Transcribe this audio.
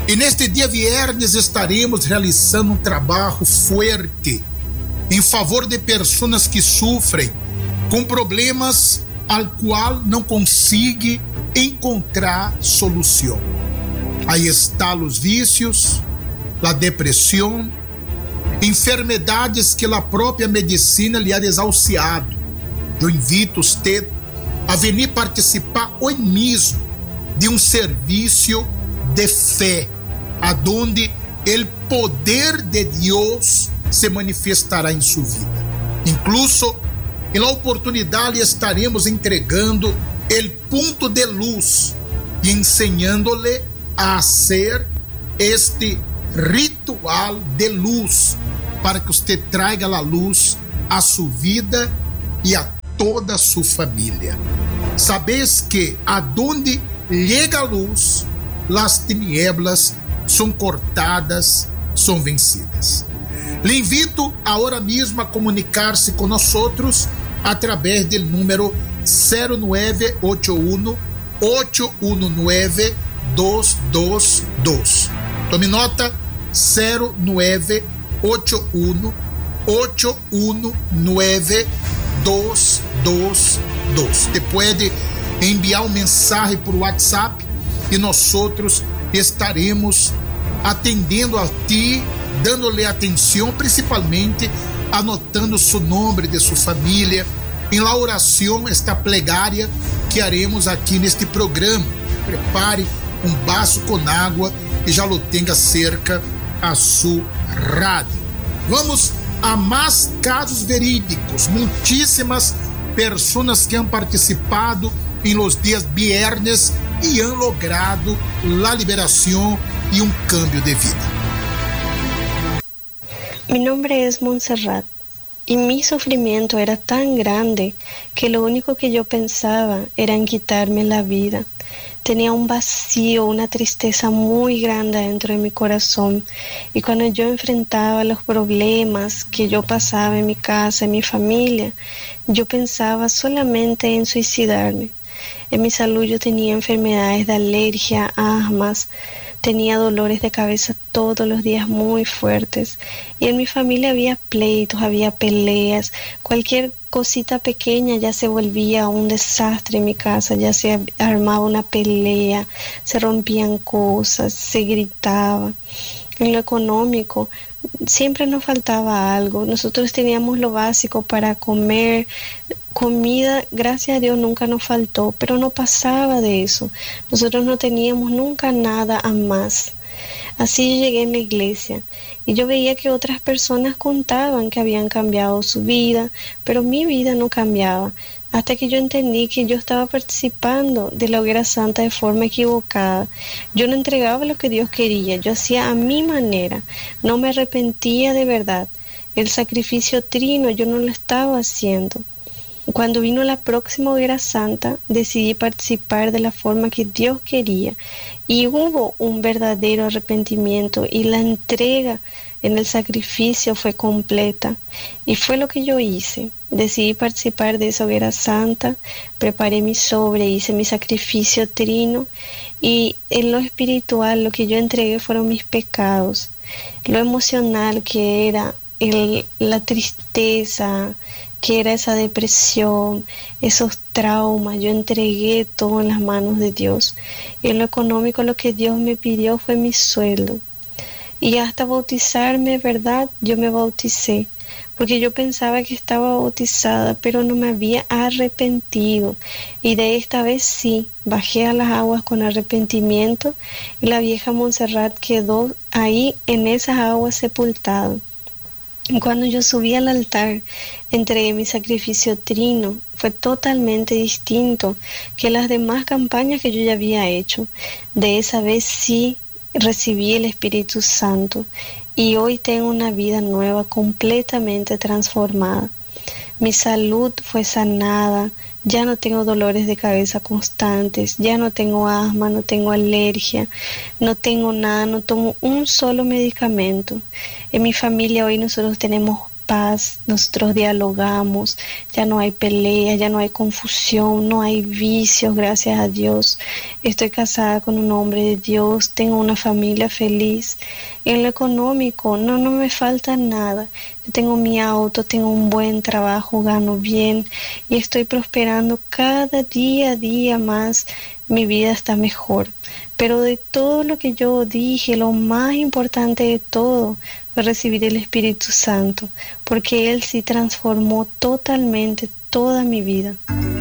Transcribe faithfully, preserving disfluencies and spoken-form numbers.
E neste dia viernes estaremos realizando um trabalho forte em favor de pessoas que sofrem com problemas al qual não consegue encontrar solução. Aí está os vícios, a depressão, enfermidades que a própria medicina lhe ha desahuciado. Eu invito você a venir participar hoje mesmo de um serviço de fé, aonde o poder de Deus se manifestará em sua vida. Incluso, em la oportunidade estaremos entregando o ponto de luz e ensinando-lhe a ser este ritual de luz, para que você traga a luz a sua vida e a toda a sua família. Sabeis que aonde chega a luz, as tinieblas são cortadas, são vencidas. Le invito agora mesmo a comunicar-se com nós outros através do número zero nove oito um oito um nove dois dois dois. Tome nota: zero nove oito um oito um nove dois dois dois. Te pode enviar um mensagem por WhatsApp e nós outros estaremos atendendo a ti, dando-lhe atenção, principalmente anotando seu nome de sua família em la oração, esta plegária que haremos aqui neste programa. Prepare um vaso com água e já lo tenha cerca a sua rádio. Vamos a mais casos verídicos. Muitíssimas pessoas que han participado em los dias viernes e han logrado la liberação e um cambio de vida. Mi nombre es Montserrat y mi sufrimiento era tan grande que lo único que yo pensaba era en quitarme la vida. Tenía un vacío, una tristeza muy grande dentro de mi corazón, y cuando yo enfrentaba los problemas que yo pasaba en mi casa, en mi familia, yo pensaba solamente en suicidarme. En mi salud yo tenía enfermedades de alergia, asmas, tenía dolores de cabeza todos los días muy fuertes, y en mi familia había pleitos, había peleas, cualquier cosita pequeña ya se volvía un desastre en mi casa, ya se armaba una pelea, se rompían cosas, se gritaba. En lo económico siempre nos faltaba algo. Nosotros teníamos lo básico para comer, comida, gracias a Dios nunca nos faltó, pero no pasaba de eso. Nosotros no teníamos nunca nada a más. Así yo llegué en la iglesia y yo veía que otras personas contaban que habían cambiado su vida, pero mi vida no cambiaba, hasta que yo entendí que yo estaba participando de la hoguera santa de forma equivocada. Yo no entregaba lo que Dios quería, yo hacía a mi manera, no me arrepentía de verdad. El sacrificio trino yo no lo estaba haciendo. Cuando vino la próxima hoguera santa, decidí participar de la forma que Dios quería, y hubo un verdadero arrepentimiento, y la entrega en el sacrificio fue completa, y fue lo que yo hice. Decidí participar de esa hoguera santa, preparé mi sobre, hice mi sacrificio trino, y en lo espiritual lo que yo entregué fueron mis pecados. Lo emocional, que era el, la tristeza, que era esa depresión, esos traumas, yo entregué todo en las manos de Dios. Y en lo económico lo que Dios me pidió fue mi sueldo. Y hasta bautizarme, ¿verdad? Yo me bauticé, porque yo pensaba que estaba bautizada, pero no me había arrepentido. Y de esta vez sí, bajé a las aguas con arrepentimiento, y la vieja Montserrat quedó ahí en esas aguas sepultada. Cuando yo subí al altar, entregué mi sacrificio trino. Fue totalmente distinto que las demás campañas que yo ya había hecho. De esa vez sí recibí el Espíritu Santo y hoy tengo una vida nueva, completamente transformada. Mi salud fue sanada, ya no tengo dolores de cabeza constantes, ya no tengo asma, no tengo alergia, no tengo nada, no tomo un solo medicamento. En mi familia hoy nosotros tenemos paz, nosotros dialogamos, ya no hay pelea, ya no hay confusión, no hay vicios, gracias a Dios. Estoy casada con un hombre de Dios, tengo una familia feliz. En lo económico, no, no me falta nada. Yo tengo mi auto, tengo un buen trabajo, gano bien y estoy prosperando cada día a día más. Mi vida está mejor. Pero de todo lo que yo dije, lo más importante de todo fue recibir el Espíritu Santo, porque Él sí transformó totalmente toda mi vida.